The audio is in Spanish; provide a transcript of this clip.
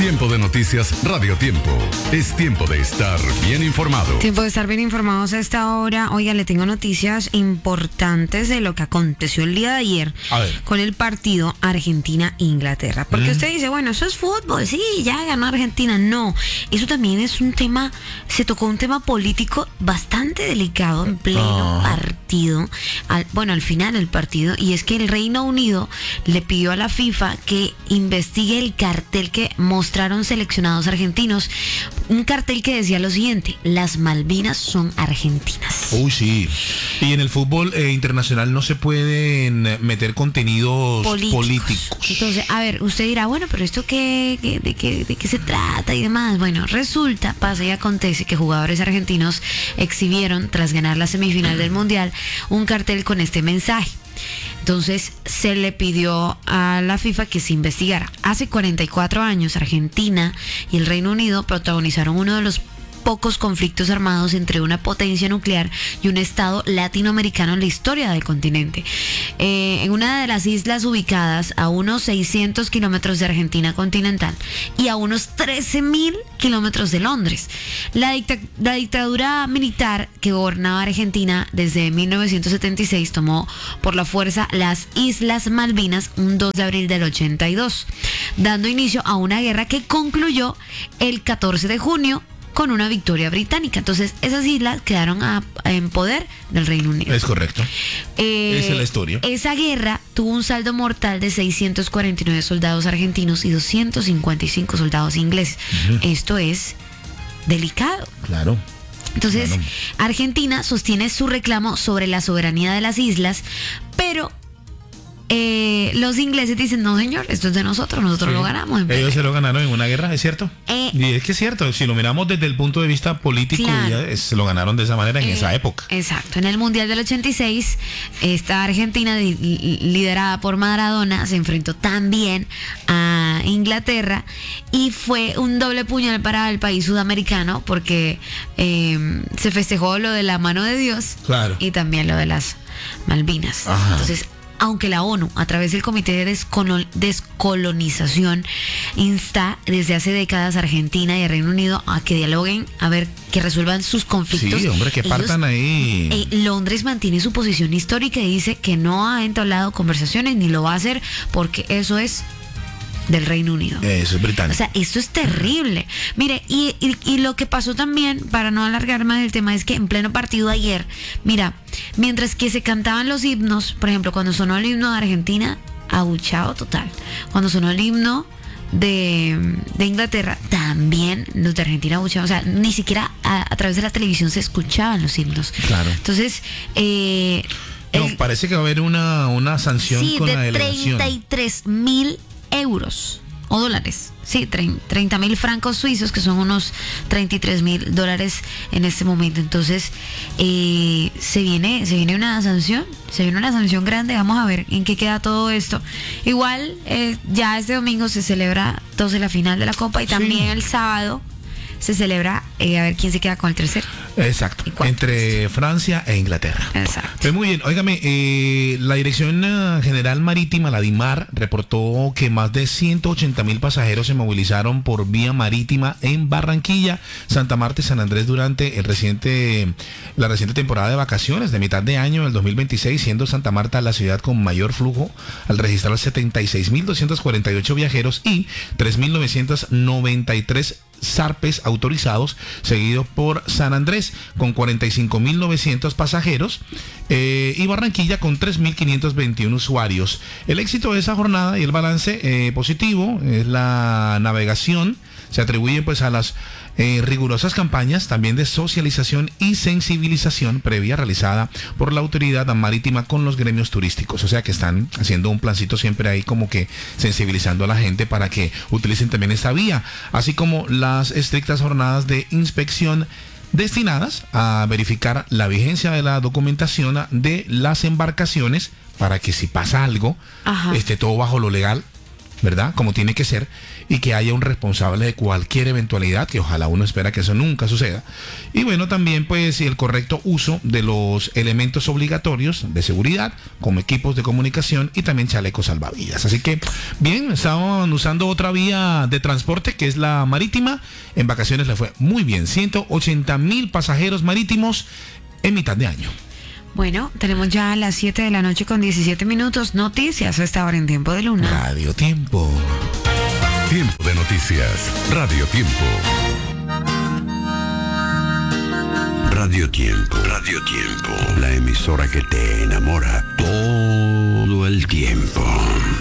Tiempo de noticias Radio Tiempo. Es tiempo de estar bien informado. Tiempo de estar bien informados a esta hora. Oiga, le tengo noticias importantes de lo que aconteció el día de ayer con el partido Argentina-Inglaterra. Porque usted dice, bueno, eso es fútbol, sí, ya ganó Argentina. No, eso también es un tema, se tocó un tema político bastante delicado en pleno partido. Al final del partido, y es que el Reino Unido le pidió a la FIFA que investigue el cartel que mostraron seleccionados argentinos, un cartel que decía lo siguiente: las Malvinas son argentinas. Uy, sí. Y en el fútbol internacional no se pueden meter contenidos políticos. Entonces, a ver, usted dirá, bueno, pero esto de qué se trata y demás. Bueno, resulta, pasa y acontece que jugadores argentinos exhibieron, tras ganar la semifinal del Mundial, un cartel con este mensaje. Entonces se le pidió a la FIFA que se investigara. Hace 44 años Argentina y el Reino Unido protagonizaron uno de los pocos conflictos armados entre una potencia nuclear y un estado latinoamericano en la historia del continente. En una de las islas ubicadas a unos 600 kilómetros de Argentina continental y a unos 13.000 kilómetros de Londres. La dictadura militar que gobernaba Argentina desde 1976 tomó por la fuerza las Islas Malvinas un 2 de abril del 82, dando inicio a una guerra que concluyó el 14 de junio con una victoria británica. Entonces, esas islas quedaron en poder del Reino Unido. Es correcto. Esa es la historia. Esa guerra tuvo un saldo mortal de 649 soldados argentinos y 255 soldados ingleses. Esto es delicado. Claro. Entonces, Argentina sostiene su reclamo sobre la soberanía de las islas, pero los ingleses dicen, no señor, esto es de nosotros lo ganamos. Ellos se lo ganaron en una guerra, ¿es cierto? Y es que es cierto, si lo miramos desde el punto de vista político, claro, se lo ganaron de esa manera en esa época. Exacto, en el Mundial del 86, esta Argentina liderada por Maradona se enfrentó también a Inglaterra y fue un doble puñal para el país sudamericano porque se festejó lo de la mano de Dios, claro, y también lo de las Malvinas. Ajá. Entonces, aunque la ONU, a través del Comité de Descolonización, insta desde hace décadas a Argentina y a Reino Unido a que dialoguen, a ver, que resuelvan sus conflictos. Sí, hombre, que partan ahí. Londres mantiene su posición histórica y dice que no ha entablado conversaciones ni lo va a hacer porque eso es del Reino Unido. Eso es británico. O sea, esto es terrible. Mire, y lo que pasó también, para no alargar más el tema, es que en pleno partido ayer, mira, mientras que se cantaban los himnos, por ejemplo, cuando sonó el himno de Argentina, abuchado total. Cuando sonó el himno de Inglaterra, también los de Argentina abuchaban. O sea, ni siquiera a través de la televisión se escuchaban los himnos. Claro. Entonces, parece que va a haber una sanción con la delegación. 33.000 euros o dólares, sí, 30.000 francos suizos, que son unos $33.000 en este momento. Entonces se viene una sanción grande. Vamos a ver en qué queda todo esto. Igual ya este domingo se celebra entonces la final de la Copa y también el sábado se celebra a ver quién se queda con el tercero. Exacto, entre Francia e Inglaterra. Exacto. Pues muy bien, óigame, la Dirección General Marítima, la DIMAR, reportó que más de 180.000 pasajeros se movilizaron por vía marítima en Barranquilla, Santa Marta y San Andrés durante la reciente temporada de vacaciones de mitad de año del 2026, siendo Santa Marta la ciudad con mayor flujo al registrar 76.248 viajeros y 3.993 zarpes autorizados, seguido por San Andrés con 45.900 pasajeros y Barranquilla con 3.521 usuarios. El éxito de esa jornada y el balance positivo es la navegación. Se atribuye pues a las rigurosas campañas también de socialización y sensibilización previa realizada por la autoridad marítima con los gremios turísticos. O sea que están haciendo un plancito siempre ahí como que sensibilizando a la gente para que utilicen también esta vía, así como las estrictas jornadas de inspección destinadas a verificar la vigencia de la documentación de las embarcaciones para que si pasa algo esté todo bajo lo legal ¿verdad? Como tiene que ser, y que haya un responsable de cualquier eventualidad, que ojalá uno espera que eso nunca suceda. Y bueno, también pues el correcto uso de los elementos obligatorios de seguridad, como equipos de comunicación y también chalecos salvavidas. Así que, bien, estaban usando otra vía de transporte, que es la marítima. En vacaciones le fue muy bien, 180,000 pasajeros marítimos en mitad de año. Bueno, tenemos ya las 7 de la noche con 17 minutos. Noticias a esta hora en Tiempo de Luna. Radio Tiempo. Tiempo de noticias. Radio Tiempo. Radio Tiempo. Radio Tiempo. La emisora que te enamora todo el tiempo.